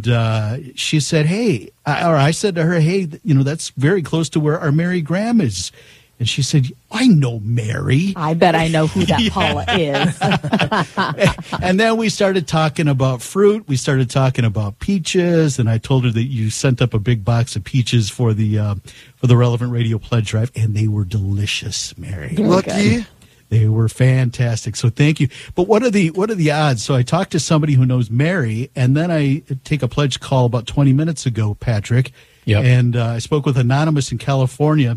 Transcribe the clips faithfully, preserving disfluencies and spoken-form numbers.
uh, she said, hey, I, or I said to her, hey, you know, that's very close to where our Mary Graham is. And she said, I know Mary. I bet I know who that yeah. Paula is. And then we started talking about fruit. We started talking about peaches. And I told her that you sent up a big box of peaches for the uh, for the Relevant Radio Pledge Drive. And they were delicious, Mary. Lucky. They were fantastic. So thank you. But what are the what are the odds? So I talked to somebody who knows Mary. And then I take a pledge call about twenty minutes ago, Patrick. Yep. And uh, I spoke with Anonymous in California.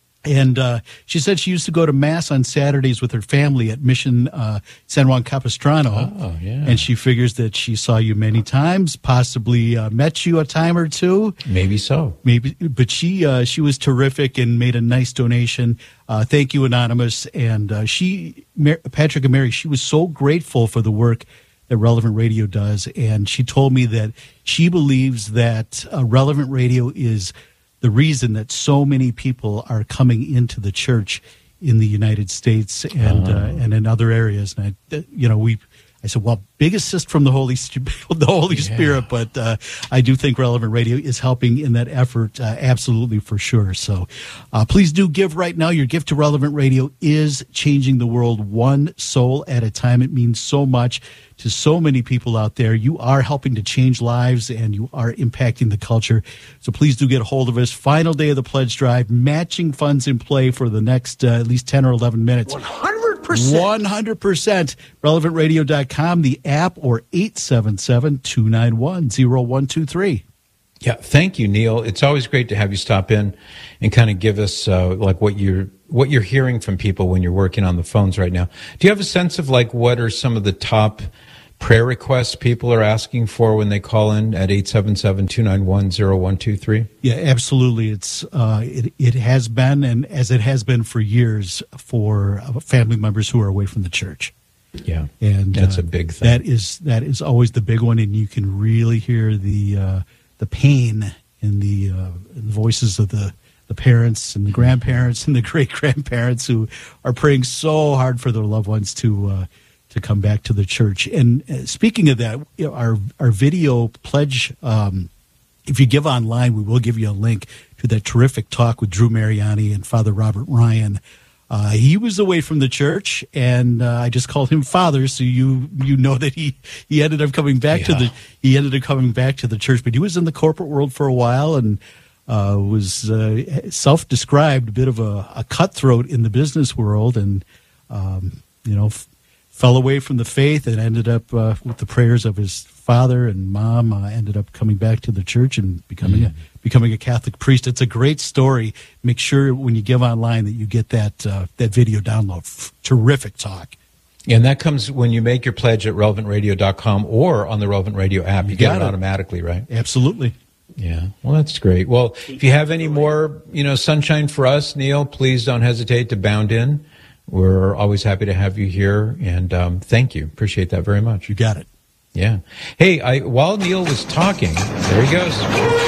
And uh, she said she used to go to Mass on Saturdays with her family at Mission uh, San Juan Capistrano. Oh, yeah. And she figures that she saw you many times, possibly uh, met you a time or two. Maybe so. Maybe, but she uh, she was terrific and made a nice donation. Uh, thank you, Anonymous. And uh, she, Mar- Patrick and Mary, she was so grateful for the work that Relevant Radio does. And she told me that she believes that uh, Relevant Radio is the reason that so many people are coming into the church in the United States and oh. uh, and in other areas. And I, you know, we, I said, well, big assist from the Holy the Holy yeah. Spirit, but uh, I do think Relevant Radio is helping in that effort, uh, absolutely for sure. So, uh, please do give right now. Your gift to Relevant Radio is changing the world one soul at a time. It means so much to so many people out there. You are helping to change lives, and you are impacting the culture. So please do get a hold of us. Final day of the pledge drive, matching funds in play for the next uh, at least ten or eleven minutes. one hundred percent. one hundred percent. relevant radio dot com, the app, or eight seven seven, two nine one, zero one two three. Yeah, thank you, Neil. It's always great to have you stop in and kind of give us uh, like what you're what you're hearing from people when you're working on the phones right now. Do you have a sense of like what are some of the top prayer requests people are asking for when they call in at eight seven seven, two nine one, zero one two three? Yeah, absolutely. It's uh, it it has been, and as it has been for years, for family members who are away from the church. Yeah, and that's uh, a big thing. That is that is always the big one, and you can really hear the uh, the pain in the, uh, in the voices of the, the parents and the grandparents and the great grandparents who are praying so hard for their loved ones to uh, to come back to the church. And uh, speaking of that, you know, our our video pledge. Um, if you give online, we will give you a link to that terrific talk with Drew Mariani and Father Robert Ryan. Uh, he was away from the church, and uh, I just called him Father, so you you know that he, he ended up coming back yeah. to the he ended up coming back to the church. But he was in the corporate world for a while, and uh, was uh, self-described a bit of a, a cutthroat in the business world, and um, you know f- fell away from the faith, and ended up uh, with the prayers of his father and mom. Uh, ended up coming back to the church and becoming mm. a. becoming a Catholic priest. It's a great story. Make sure when you give online that you get that uh, that video download. F- terrific talk. And that comes when you make your pledge at relevant radio dot com or on the Relevant Radio app. You, you get it, it automatically, right? Absolutely. Yeah. Well, that's great. Well, if you have any more, you know, sunshine for us, Neil, please don't hesitate to bound in. We're always happy to have you here, and um, thank you. Appreciate that very much. You got it. Yeah. Hey, I, while Neil was talking, there he goes.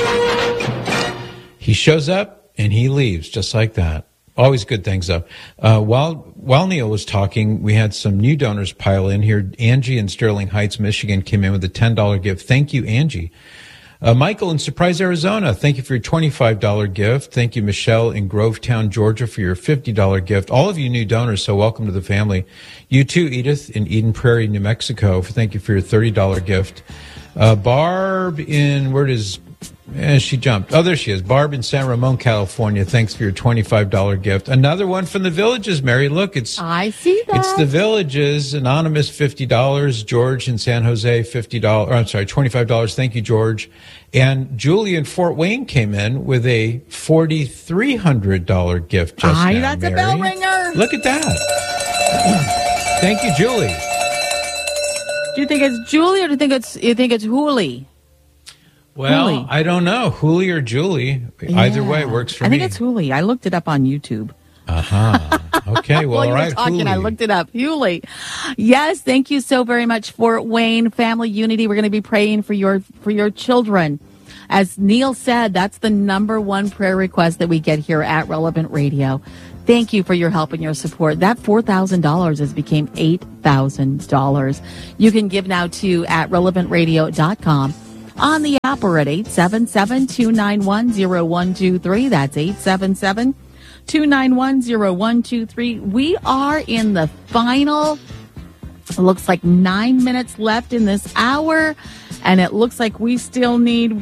He shows up and he leaves just like that. Always good things, though. Uh, while while Neil was talking, we had some new donors pile in here. Angie in Sterling Heights, Michigan, came in with a ten dollars gift. Thank you, Angie. Uh, Michael in Surprise, Arizona, thank you for your twenty-five dollars gift. Thank you, Michelle in Grovetown, Georgia, for your fifty dollars gift. All of you new donors, so welcome to the family. You too, Edith in Eden Prairie, New Mexico, for thank you for your thirty dollars gift. Uh, Barb in, where does... Yeah, she jumped. Oh, there she is. Barb in San Ramon, California. Thanks for your twenty-five dollars gift. Another one from the Villages, Mary. Look, it's I see that. It's the Villages. Anonymous, fifty dollars. George in San Jose, fifty dollars. Or, I'm sorry, twenty-five dollars. Thank you, George. And Julie in Fort Wayne came in with a four thousand three hundred dollars gift just Aye, now, that's Mary. a bell ringer. Look at that. Thank you, Julie. Do you think it's Julie or do you think it's you think it's Hooli? Well, Hooli. I don't know. Hooli or Julie. Yeah. Either way works for I me. I think it's Hooli. I looked it up on YouTube. Uh-huh. Okay, well, While you all right, were talking, Hooli. I looked it up. Hooli. Yes, thank you so very much, Fort Wayne Family Unity. We're going to be praying for your for your children. As Neil said, that's the number one prayer request that we get here at Relevant Radio. Thank you for your help and your support. That four thousand dollars has became eight thousand dollars. You can give now to at relevant radio dot com. on the app or at eight seven seven, two nine one, zero one two three. That's eight seven seven, two nine one, zero one two three. We are in the final, it looks like nine minutes left in this hour, and it looks like we still need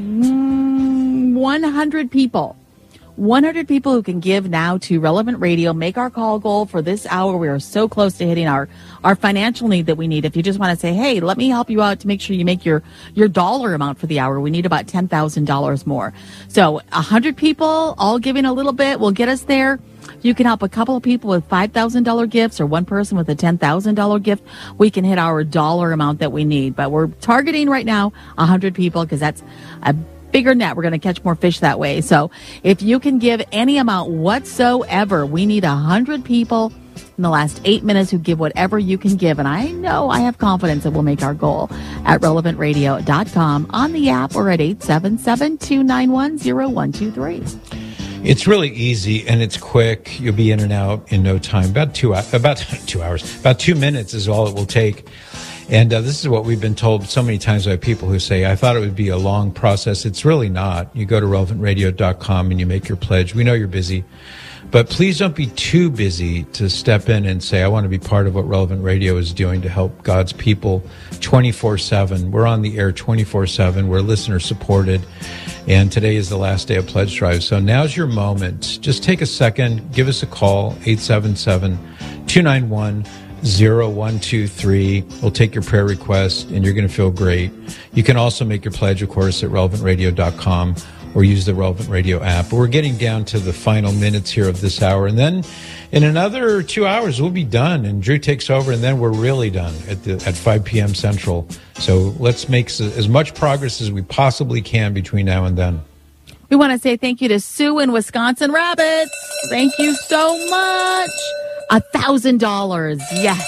mm, one hundred people. one hundred people who can give now to Relevant Radio. Make our call goal for this hour. We are so close to hitting our, our financial need that we need. If you just want to say, hey, let me help you out to make sure you make your, your dollar amount for the hour, we need about ten thousand dollars more. So one hundred people all giving a little bit will get us there. You can help a couple of people with five thousand dollars gifts or one person with a ten thousand dollars gift. We can hit our dollar amount that we need. But we're targeting right now one hundred people because that's a bigger net. We're going to catch more fish that way. So if you can give any amount whatsoever, we need one hundred people in the last eight minutes who give whatever you can give. And I know I have confidence that we'll make our goal at relevant radio dot com, on the app, or at eight seven seven, two nine one, zero one two three. It's really easy and it's quick. You'll be in and out in no time. About two, about two hours, about two minutes is all it will take. And uh, this is what we've been told so many times by people who say, I thought it would be a long process. It's really not. You go to relevant radio dot com and you make your pledge. We know you're busy, but please don't be too busy to step in and say, I want to be part of what Relevant Radio is doing to help God's people twenty-four seven. We're on the air twenty-four seven. We're listener supported. And today is the last day of Pledge Drive. So now's your moment. Just take a second. Give us a call, eight seven seven, two nine one, zero one two three. We'll take your prayer request and you're going to feel great. You can also make your pledge, of course, at relevant radio dot com or use the Relevant Radio app. But we're getting down to the final minutes here of this hour. And then in another two hours, we'll be done. And Drew takes over, and then we're really done at the, at five p.m. Central. So let's make as much progress as we possibly can between now and then. We want to say thank you to Sue in Wisconsin Rabbits. Thank you so much. A thousand dollars. Yes.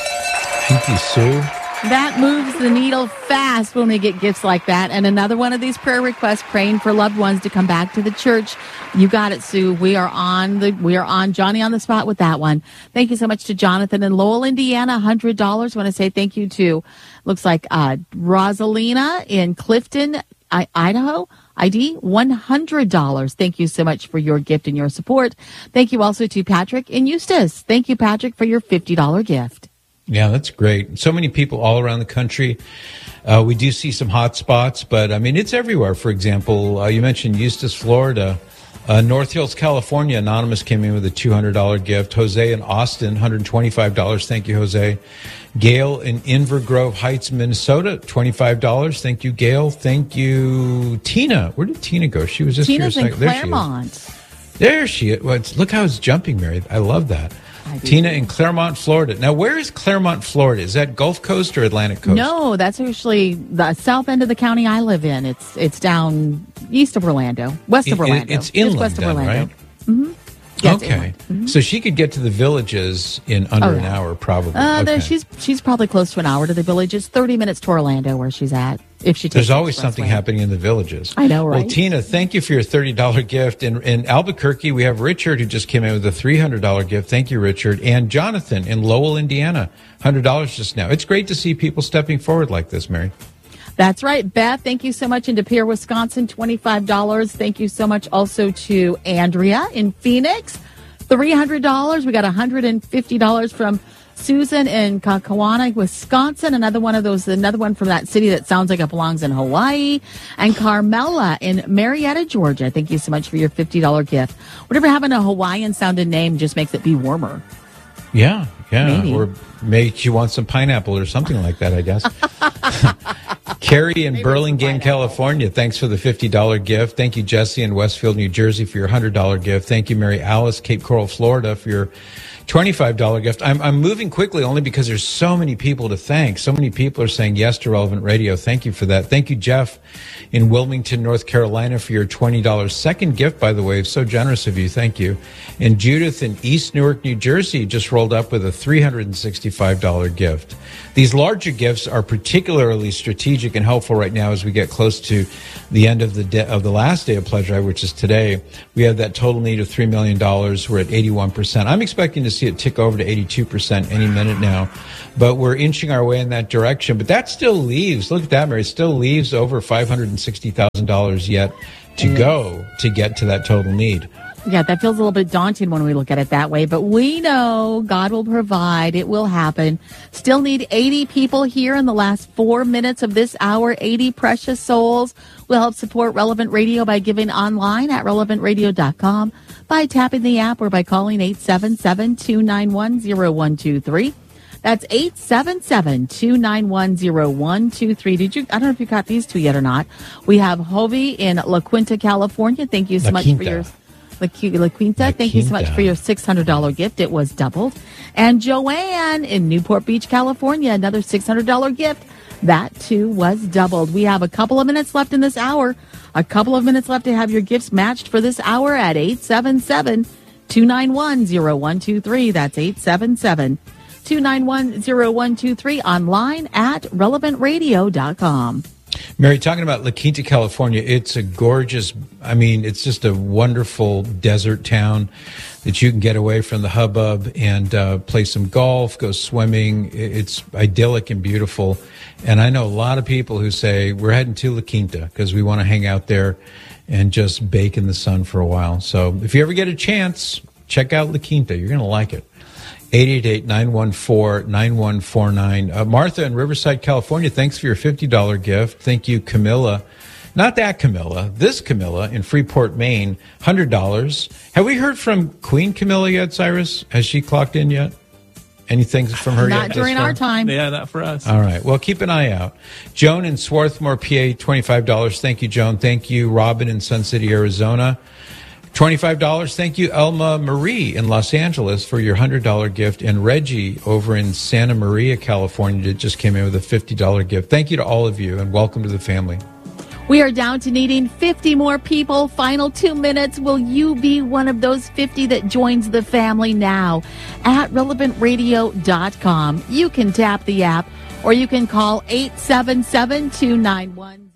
Thank you, Sue. That moves the needle fast when we get gifts like that. And another one of these prayer requests, praying for loved ones to come back to the church. You got it, Sue. We are on the, we are on Johnny on the spot with that one. Thank you so much to Jonathan in Lowell, Indiana, one hundred dollars. I want to say thank you to, looks like, uh, Rosalina in Clifton, I- Idaho. I D, one hundred dollars. Thank you so much for your gift and your support. Thank you also to Patrick in Eustis. Thank you, Patrick, for your fifty dollars gift. Yeah, that's great. So many people all around the country. Uh, we do see some hot spots, but I mean, it's everywhere. For example, uh, you mentioned Eustis, Florida. Uh, North Hills, California, Anonymous came in with a two hundred dollars gift. Jose in Austin, one hundred twenty-five dollars. Thank you, Jose. Gail in Inver Grove Heights, Minnesota, twenty-five dollars. Thank you, Gail. Thank you, Tina. Where did Tina go? She was just Tina's here a in second. Claremont. There she is. Well, it's, look how it's jumping, Mary. I love that. I Tina in Claremont, Florida. Now, where is Claremont, Florida? Is that Gulf Coast or Atlantic Coast? No, that's actually the south end of the county I live in. It's it's down east of Orlando, west of Orlando. It, it's inland, Just west of then, Orlando. right? Mm-hmm. Yeah, okay, mm-hmm. So she could get to the villages in under oh, an yeah. hour, probably. Uh, okay. She's she's probably close to an hour to the villages. Thirty minutes to Orlando, where she's at. If she takes There's the always something way. happening in the villages. I know, right? Well, Tina, thank you for your thirty dollars gift. In, in Albuquerque, we have Richard, who just came in with a three hundred dollars gift. Thank you, Richard. And Jonathan in Lowell, Indiana, one hundred dollars just now. It's great to see people stepping forward like this, Mary. That's right. Beth, thank you so much. In De Pere, Wisconsin, twenty-five dollars. Thank you so much also to Andrea in Phoenix, three hundred dollars. We got one hundred fifty dollars from Susan in Kaukauna, Wisconsin. Another one of those, another one from that city that sounds like it belongs in Hawaii. And Carmela in Marietta, Georgia. Thank you so much for your fifty dollars gift. Whatever having a Hawaiian sounding name just makes it be warmer. Yeah, yeah. Maybe. Or makes you want some pineapple or something like that, I guess. Carrie in Maybe Burlingame, California, thanks for the fifty dollars gift. Thank you, Jesse in Westfield, New Jersey, for your one hundred dollars gift. Thank you, Mary Alice, Cape Coral, Florida, for your twenty-five dollars gift. I'm, I'm moving quickly only because there's so many people to thank. So many people are saying yes to Relevant Radio. Thank you for that. Thank you, Jeff in Wilmington, North Carolina, for your twenty dollars second gift, by the way. So generous of you. Thank you. And Judith in East Newark, New Jersey, just rolled up with a three hundred sixty-five dollars gift. These larger gifts are particularly strategic and helpful right now as we get close to the end of the de- of the last day of Pledge Drive, which is today. We have that total need of three million dollars. We're at eighty-one percent. I'm expecting to see see it tick over to eighty-two percent any minute now. But we're inching our way in that direction. But that still leaves, look at that, Mary, it still leaves over five hundred sixty thousand dollars yet to go to get to that total need. Yeah, that feels a little bit daunting when we look at it that way, but we know God will provide. It will happen. Still need eighty people here in the last four minutes of this hour. eighty precious souls will help support Relevant Radio by giving online at relevant radio dot com, by tapping the app, or by calling eight seven seven, two nine one, zero one two three. That's eight seven seven, two nine one, zero one two three. Did you? I don't know if you got these two yet or not. We have Hovey in La Quinta, California. Thank you so La much Quinta. for your La, Q, La Quinta. La Thank you so much Quinta. for your six hundred dollars gift. It was doubled. And Joanne in Newport Beach, California, another six hundred dollars gift. That too was doubled. We have a couple of minutes left in this hour. A couple of minutes left to have your gifts matched for this hour at eight seven seven, two nine one, zero one two three. That's eight seven seven, two nine one, zero one two three. Online at relevant radio dot com. Mary, talking about La Quinta, California, it's a gorgeous, I mean, it's just a wonderful desert town that you can get away from the hubbub and uh, play some golf, go swimming. It's idyllic and beautiful. And I know a lot of people who say, we're heading to La Quinta because we want to hang out there and just bake in the sun for a while. So if you ever get a chance, check out La Quinta. You're going to like it. eight eight eight, nine one four, nine one four nine. Uh, Martha in Riverside, California, thanks for your fifty dollars gift. Thank you, Camilla. Not that Camilla, this Camilla in Freeport, Maine, one hundred dollars. Have we heard from Queen Camilla yet, Cyrus? Has she clocked in yet? Anything from her Not yet? during thus far? our time. Yeah, not for us. All right. Well, keep an eye out. Joan in Swarthmore, P A, twenty-five dollars. Thank you, Joan. Thank you, Robin in Sun City, Arizona. twenty-five dollars. Thank you, Elma Marie in Los Angeles, for your one hundred dollars gift. And Reggie over in Santa Maria, California, that just came in with a fifty dollars gift. Thank you to all of you, and welcome to the family. We are down to needing fifty more people. Final two minutes. Will you be one of those fifty that joins the family now? At relevant radio dot com. You can tap the app, or you can call eight seven seven, two nine one